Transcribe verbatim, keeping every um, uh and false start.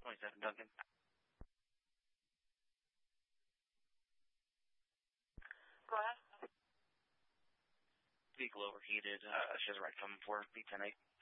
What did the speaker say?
twenty-seven, Duncan. Go ahead. Vehicle overheated. Uh, she has a ride coming for B ten eight.